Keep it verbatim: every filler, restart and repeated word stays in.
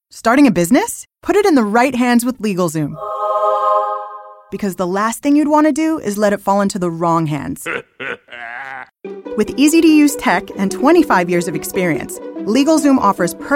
Starting a business? Put it in the right hands with LegalZoom. Because the last thing you'd want to do is let it fall into the wrong hands. With easy-to-use tech and twenty-five years of experience, LegalZoom offers